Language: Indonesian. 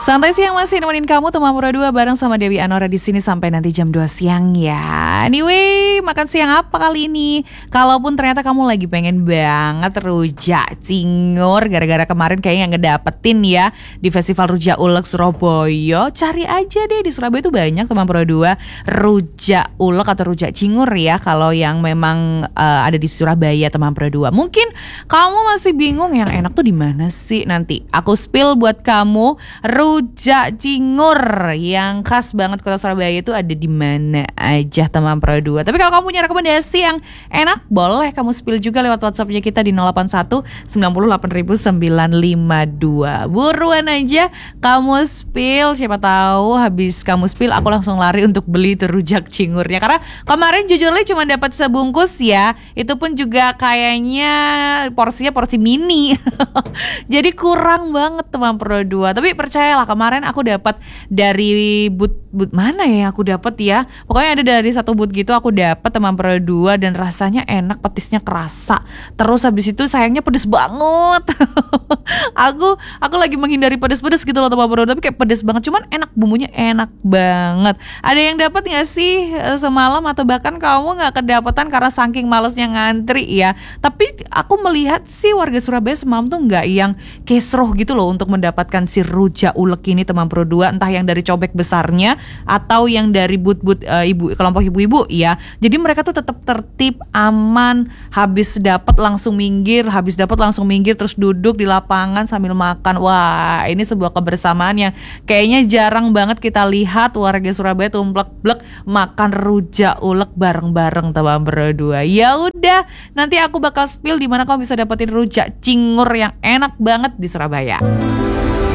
Santai siang masih nemenin kamu teman Pura 2 bareng sama Dewi Anora di sini sampai nanti jam 2 siang ya. Anyway, makan siang apa kali ini? Kalaupun ternyata kamu lagi pengen banget rujak cingur gara-gara kemarin kayaknya ngedapetin ya di Festival Rujak Ulek Surabaya, cari aja deh di Surabaya itu banyak teman Pura 2 rujak ulek atau rujak cingur ya. Kalau yang memang ada di Surabaya teman Pura 2. Mungkin kamu masih bingung yang enak tuh di mana sih? Nanti aku spill buat kamu rujak cingur yang khas banget kota Surabaya itu ada di mana aja teman Pro 2. Tapi kalau kamu punya rekomendasi yang enak, boleh kamu spill juga lewat WhatsAppnya kita di 081 98952. Buruan aja kamu spill, siapa tahu habis kamu spill aku langsung lari untuk beli tuh rujak cingurnya. Karena kemarin jujur li cuma dapat sebungkus ya. Itu pun juga kayaknya porsinya porsi mini. Jadi kurang banget teman Pro 2. Tapi percayalah kemarin aku dapat dari booth mana ya aku dapat ya. Pokoknya ada dari satu booth gitu aku dapat teman Pro 2 dan rasanya enak, petisnya kerasa. Terus habis itu sayangnya pedes banget. Aku lagi menghindari pedes-pedes gitu loh teman Pro 2, tapi kayak pedes banget, cuman enak, bumbunya enak banget. Ada yang dapat nggak sih semalam atau bahkan kamu nggak kedapatan karena saking malesnya ngantri ya? Tapi aku melihat sih warga Surabaya semalam tuh nggak yang kesroh gitu loh untuk mendapatkan si rujak ulek ini teman Pro 2, entah yang dari cobek besarnya atau yang dari but-but kelompok ibu-ibu ya. Jadi mereka tuh tetap tertib, aman, habis dapat langsung minggir terus duduk di lapangan sambil makan. Wah, ini sebuah kebersamaan yang kayaknya jarang banget kita lihat warga Surabaya tuh blek-blek makan rujak ulek bareng-bareng teman Pro 2. Ya udah, nanti aku bakal spill di mana kamu bisa dapetin rujak cingur yang enak banget di Surabaya.